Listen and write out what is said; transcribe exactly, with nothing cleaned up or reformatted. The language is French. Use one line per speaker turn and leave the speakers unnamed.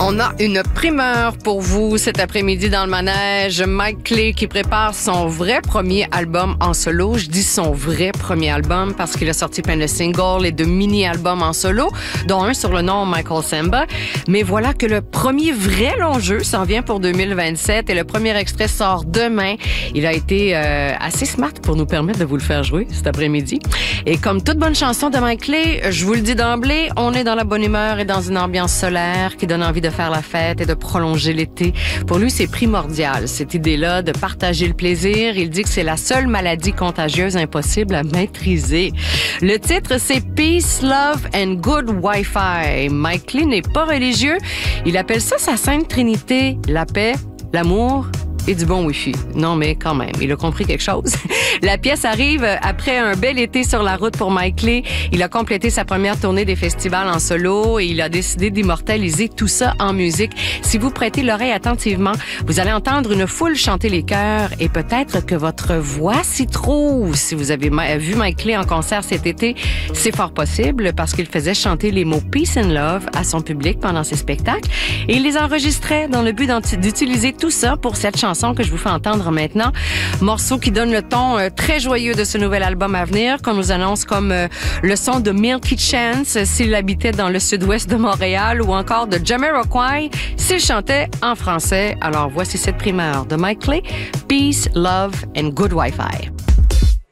On a une primeur pour vous cet après-midi dans le manège. Mike Clay qui prépare son vrai premier album en solo. Je dis son vrai premier album parce qu'il a sorti plein de singles et de mini-albums en solo, dont un sur le nom Michael Samba. Mais voilà que le premier vrai long jeu s'en vient pour deux mille vingt-sept et le premier extrait sort demain. Il a été euh, assez smart pour nous permettre de vous le faire jouer cet après-midi. Et comme toute bonne chanson de Mike Clay, je vous le dis d'emblée, on est dans la bonne humeur et dans une ambiance solaire qui donne envie de faire la fête et de prolonger l'été. Pour lui, c'est primordial, cette idée-là de partager le plaisir. Il dit que c'est la seule maladie contagieuse impossible à maîtriser. Le titre, c'est Peace, Love and Good Wi-Fi. Mike Clay n'est pas religieux. Il appelle ça sa sainte trinité, la paix, l'amour et du bon Wi-Fi. Non, mais quand même, il a compris quelque chose. La pièce arrive après un bel été sur la route pour Mike Clay. Il a complété sa première tournée des festivals en solo et il a décidé d'immortaliser tout ça en musique. Si vous prêtez l'oreille attentivement, vous allez entendre une foule chanter les chœurs et peut-être que votre voix s'y trouve. Si vous avez vu Mike Clay en concert cet été, c'est fort possible parce qu'il faisait chanter les mots Peace and Love à son public pendant ses spectacles et il les enregistrait dans le but d'utiliser tout ça pour cette chanson que je vous fais entendre maintenant. Morceau qui donne le ton euh, très joyeux de ce nouvel album à venir qu'on nous annonce comme euh, le son de Milky Chance s'il habitait dans le sud-ouest de Montréal ou encore de Jamiroquai s'il chantait en français. Alors voici cette primeur de Mike Clay, Peace, Love and Good Wi-Fi.